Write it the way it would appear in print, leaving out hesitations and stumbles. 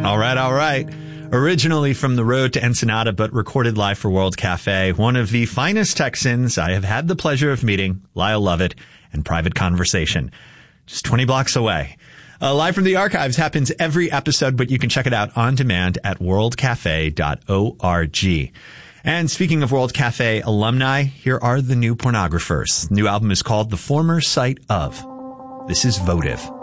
All right, all right. Originally from the road to Ensenada, but recorded live for World Cafe, one of the finest Texans I have had the pleasure of meeting, Lyle Lovett, and Private Conversation. Just 20 blocks away. Live from the archives happens every episode, but you can check it out on demand at worldcafe.org. And speaking of World Cafe alumni, here are the new Pornographers. The new album is called The Former Sight of. This is Votive.